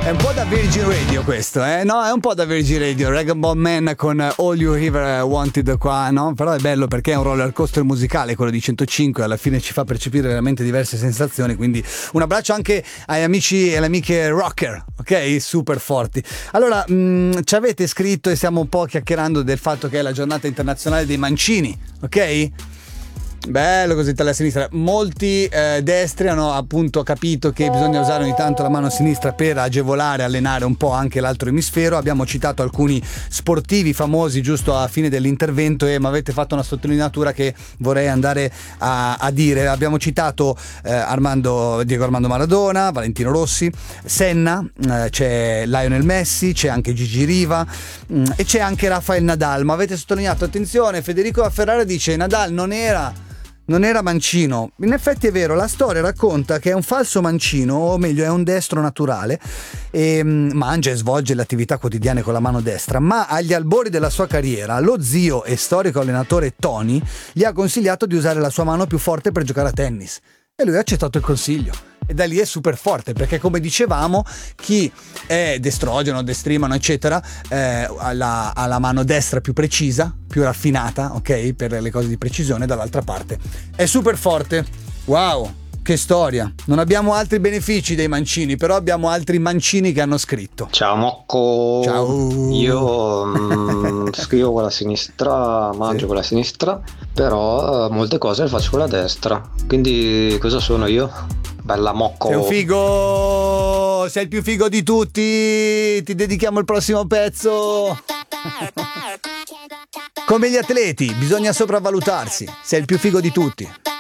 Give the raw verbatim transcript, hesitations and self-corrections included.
È un po' da Virgin Radio questo, eh? No, è un po' da Virgin Radio. Rag Bone Man con All You Ever Wanted qua, no? Però è bello perché è un roller coaster musicale, quello di centocinque, alla fine ci fa percepire veramente diverse sensazioni, quindi un abbraccio anche agli amici e alle amiche rocker, ok? Super forti. Allora, mh, ci avete scritto e stiamo un po' chiacchierando del fatto che è la giornata internazionale dei mancini, ok? Bello così Italia sinistra. Molti eh, destri hanno appunto capito che bisogna usare ogni tanto la mano sinistra per agevolare, allenare un po' anche l'altro emisfero. Abbiamo citato alcuni sportivi famosi giusto a fine dell'intervento e mi avete fatto una sottolineatura che vorrei andare a, a dire. Abbiamo citato eh, Armando, Diego Armando Maradona, Valentino Rossi, Senna, eh, c'è Lionel Messi, c'è anche Gigi Riva mh, e c'è anche Rafael Nadal. Ma avete sottolineato, attenzione, Federico Ferrara dice Nadal non era Non era mancino. In effetti è vero, la storia racconta che è un falso mancino, o meglio è un destro naturale, e mangia e svolge le attività quotidiane con la mano destra, ma agli albori della sua carriera lo zio e storico allenatore Tony gli ha consigliato di usare la sua mano più forte per giocare a tennis e lui ha accettato il consiglio. E da lì è super forte perché, come dicevamo, chi è destrogeno, destrimano eccetera eh, ha, la, ha la mano destra più precisa, più raffinata, ok, per le cose di precisione. Dall'altra parte è super forte. Wow, che storia. Non abbiamo altri benefici dei mancini, però abbiamo altri mancini che hanno scritto. Ciao Mocco. Ciao. Io mm, scrivo con la sinistra, mangio Sì. con la sinistra, però eh, molte cose le faccio con la destra. Quindi cosa sono io? Bella Mocco. Sei un figo, sei il più figo di tutti. Ti dedichiamo il prossimo pezzo. Come gli atleti, bisogna sopravvalutarsi. Sei il più figo di tutti.